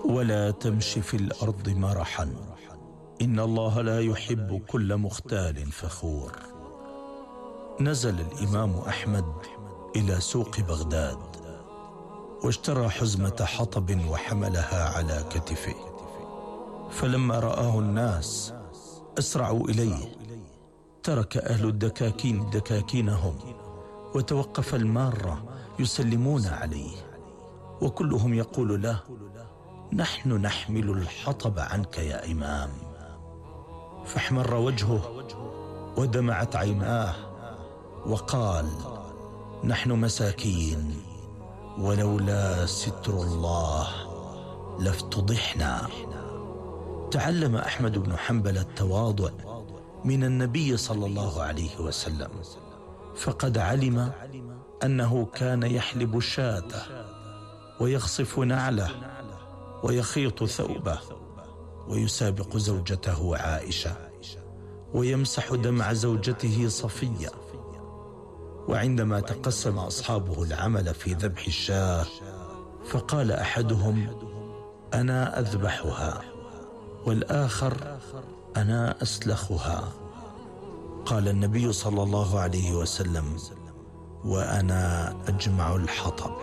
ولا تمش في الأرض مرحا، إن الله لا يحب كل مختال فخور. نزل الإمام أحمد إلى سوق بغداد، واشترى حزمة حطب وحملها على كتفه، فلما رآه الناس أسرعوا إليه. ترك أهل الدكاكين دكاكينهم، وتوقف المارة يسلمون عليه، وكلهم يقول له: نحن نحمل الحطب عنك يا إمام. فاحمر وجهه ودمعت عيناه، وقال: نحن مساكين، ولولا ستر الله لافتضحنا. تعلم أحمد بن حنبل التواضع من النبي صلى الله عليه وسلم، فقد علم أنه كان يحلب شاته، ويخصف نعله، ويخيط ثوبه، ويسابق زوجته عائشة، ويمسح دمع زوجته صفية. وعندما تقسم أصحابه العمل في ذبح الشاة، فقال أحدهم: أنا أذبحها، والآخر: أنا أسلخها. قال النبي صلى الله عليه وسلم: وأنا أجمع الحطب.